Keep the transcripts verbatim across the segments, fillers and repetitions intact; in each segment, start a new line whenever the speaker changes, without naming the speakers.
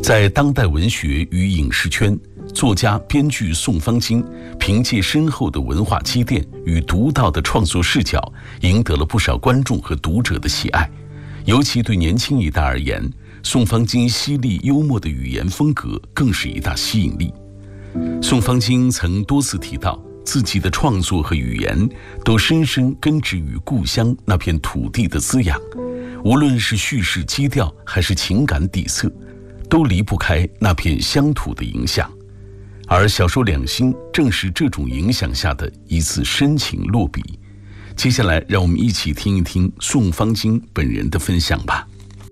在当代文学与影视圈，作家、编剧宋方金凭借深厚的文化积淀与独到的创作视角，赢得了不少观众和读者的喜爱。尤其对年轻一代而言，宋方金犀利幽默的语言风格更是一大吸引力。宋方金曾多次提到，自己的创作和语言都深深根植于故乡那片土地的滋养，无论是叙事基调还是情感底色，都离不开那片乡土的影响。而小说《两心》正是这种影响下的一次深情落笔。接下来让我们一起听一听宋方金本人的分享吧。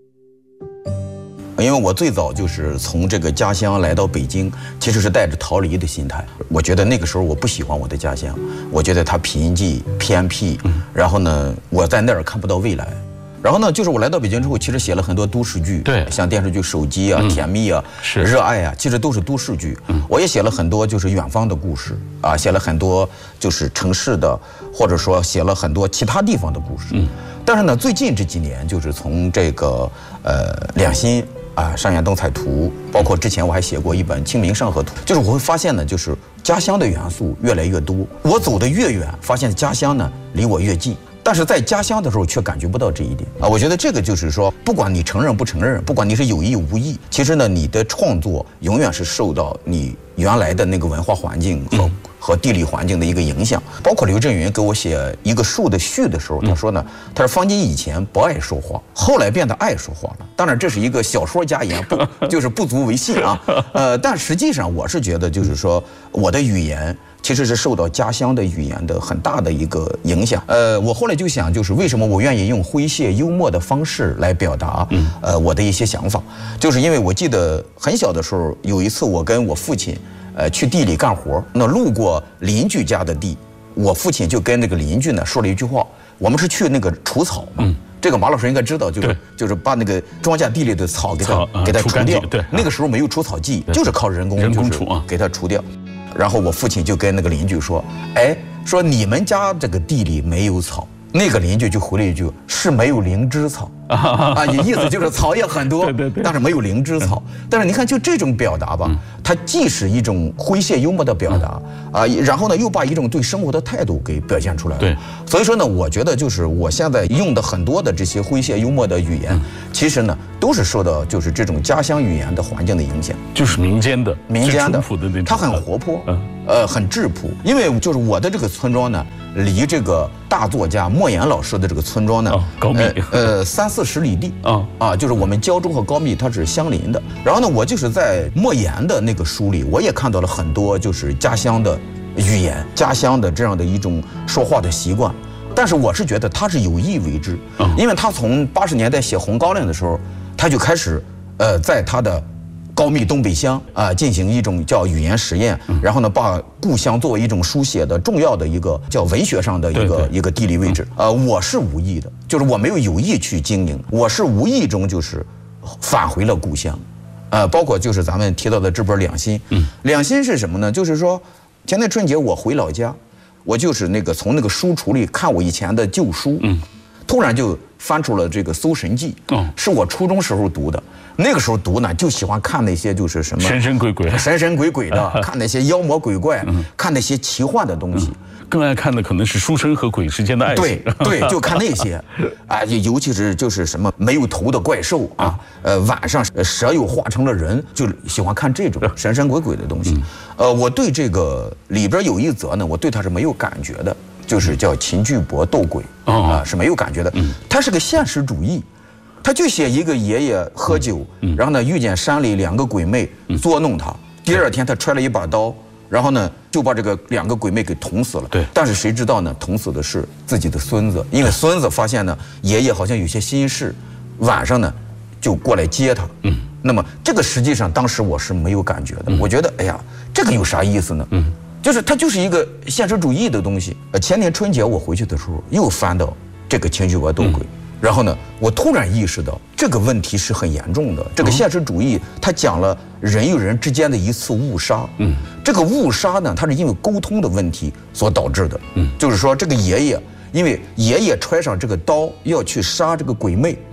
因为我最早就是从这个家乡来到北京，其实是带着逃离的心态。我觉得那个时候我不喜欢我的家乡，我觉得它贫瘠偏僻，然后呢，我在那儿看不到未来。然后呢，就是我来到北京之后，其实写了很多都市剧，
对，
像电视剧《手机》啊、嗯、甜蜜啊、是热爱啊，其实都是都市剧。嗯、我也写了很多就是远方的故事啊，写了很多就是城市的，或者说写了很多其他地方的故事。嗯，但是呢，最近这几年，就是从这个呃两心啊、《上演灯彩图》，包括之前我还写过一本《清明上河图》，就是我会发现呢，就是家乡的元素越来越多。我走得越远，发现家乡呢离我越近。但是在家乡的时候却感觉不到这一点啊！我觉得这个就是说，不管你承认不承认，不管你是有意无意，其实呢，你的创作永远是受到你原来的那个文化环境和、嗯、和地理环境的一个影响。包括刘震云给我写一个树的序的时候，他说呢，他说方金以前不爱说话，后来变得爱说话了。当然，这是一个小说家言，不就是不足为信啊。呃，但实际上我是觉得，就是说我的语言其实是受到家乡的语言的很大的一个影响。呃，我后来就想，就是为什么我愿意用诙谐幽默的方式来表达，呃，我的一些想法，就是因为我记得很小的时候，有一次我跟我父亲，呃，去地里干活，那路过邻居家的地，我父亲就跟那个邻居呢说了一句话，我们是去那个除草嘛。嗯，这个马老师应该知道，就是就是把那个庄稼地里的草给它给它除掉。对，那个时候没有除草剂，就是靠人工人工除啊，给它除掉。然后我父亲就跟那个邻居说：“哎，说你们家这个地里没有草。”那个邻居就回了一句：“是没有灵芝草。”啊，意思就是草也很多，对对对，但是没有灵芝草。但是你看，就这种表达吧，它既是一种诙谐幽默的表达啊，然后呢，又把一种对生活的态度给表现出来了。对，所以说呢，我觉得就是我现在用的很多的这些诙谐幽默的语言，其实呢，都是受到就是这种家乡语言的环境的影响，
就是民间的、
民间的，
的那种
它很活泼，呃，很质朴。因为就是我的这个村庄呢，离这个大作家莫言老师的这个村庄呢，
哦、高密，
呃，呃三四十里地啊啊，就是我们胶州和高密它是相邻的。然后呢，我就是在莫言的那个书里，我也看到了很多就是家乡的语言、家乡的这样的一种说话的习惯。但是我是觉得他是有意为之，因为他从八十年代写《红高粱》的时候，他就开始，呃，在他的高密东北乡啊、呃、进行一种叫语言实验，然后呢，把故乡作为一种书写的重要的一个叫文学上的一个一个地理位置。呃，我是无意的，就是我没有有意去经营，我是无意中就是返回了故乡，呃，包括就是咱们提到的这本《两心》。嗯，两心是什么呢？就是说，前年春节我回老家。我就是那个从那个书橱里看我以前的旧书，嗯，突然就翻出了这个《搜神记》，哦，是我初中时候读的。那个时候读呢，就喜欢看那些就是什么
神神鬼鬼、
神神鬼鬼的，看那些妖魔鬼怪，嗯、看那些奇幻的东西。嗯，
更爱看的可能是书生和鬼之间的爱情。
对对，就看那些，啊，尤其是就是什么没有头的怪兽啊，呃，晚上蛇又化成了人，就喜欢看这种神神鬼鬼的东西。呃，我对这个里边有一则呢，我对它是没有感觉的，就是叫秦巨伯斗鬼啊，是没有感觉的。它是个现实主义。他就写一个爷爷喝酒，嗯、然后呢遇见山里两个鬼魅捉弄他，嗯、第二天他揣了一把刀，然后呢就把这个两个鬼魅给捅死了。对，但是谁知道呢？捅死的是自己的孙子，因为孙子发现呢爷爷好像有些心事，晚上呢就过来接他。嗯，那么这个实际上当时我是没有感觉的，嗯、我觉得哎呀这个有啥意思呢？嗯，就是它就是一个现实主义的东西。呃，前年春节我回去的时候又翻到这个秦巨伯斗鬼。嗯，然后呢，我突然意识到这个问题是很严重的。这个现实主义，它讲了人与人之间的一次误杀。嗯，这个误杀呢，它是因为沟通的问题所导致的。嗯，就是说这个爷爷，因为爷爷揣上这个刀要去杀这个鬼魅，嗯，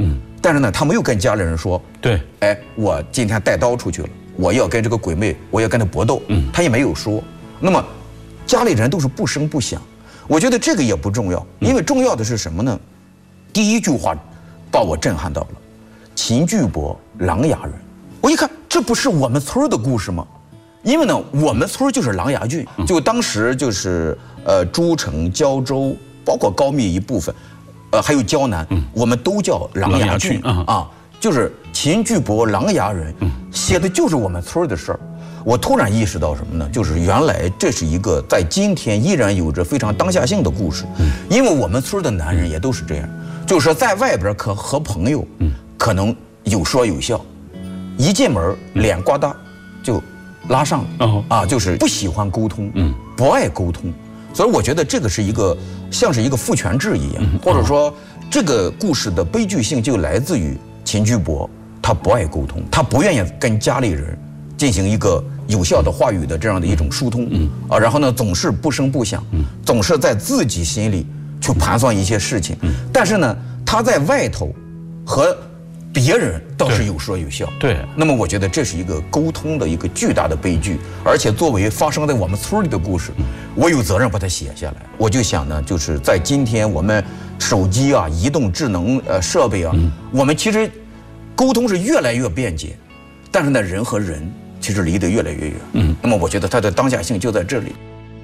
但是呢，他没有跟家里人说，
对，
哎，我今天带刀出去了，我要跟这个鬼魅，我要跟他搏斗，嗯，他也没有说。那么，家里人都是不声不响。我觉得这个也不重要，因为重要的是什么呢？第一句话把我震撼到了，秦巨伯，琅琊人。我一看，这不是我们村的故事吗？因为呢，我们村就是琅琊郡，就当时就是呃诸城、胶州，包括高密一部分，呃还有胶南，我们都叫琅琊郡啊。就是秦巨伯，琅琊人，写的就是我们村的事儿。我突然意识到什么呢？就是原来这是一个在今天依然有着非常当下性的故事。因为我们村的男人也都是这样，就是说在外边可和朋友，可能有说有笑，一进门脸呱嗒就拉上了啊，就是不喜欢沟通，不爱沟通。所以我觉得这个是一个像是一个父权制一样，或者说这个故事的悲剧性就来自于秦巨伯他不爱沟通，他不愿意跟家里人进行一个有效的话语的这样的一种疏通，嗯啊，然后呢总是不声不响，嗯，总是在自己心里去盘算一些事情，嗯，但是呢他在外头和别人倒是有说有笑，
对。
那么我觉得这是一个沟通的一个巨大的悲剧，而且作为发生在我们村里的故事，我有责任把它写下来。我就想呢，就是在今天我们手机啊、移动智能呃设备啊，我们其实沟通是越来越便捷，但是呢人和人其实离得越来越远。嗯，那么我觉得它的当下性就在这里。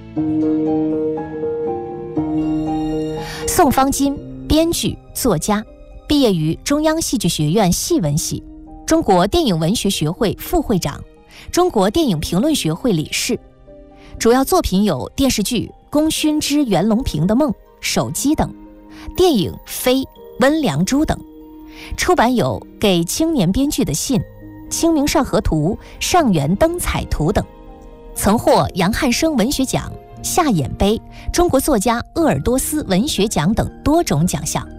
宋方金，编剧、作家，毕业于中央戏剧学院戏文系，中国电影文学学会副会长，中国电影评论学会理事。主要作品有电视剧《功勋之袁隆平的梦》《手机》等，电影《飞》《温良珠》等。出版有《给青年编剧的信》《清明上河图》《上元灯彩图》等，曾获杨汉生文学奖、夏衍杯、中国作家鄂尔多斯文学奖等多种奖项。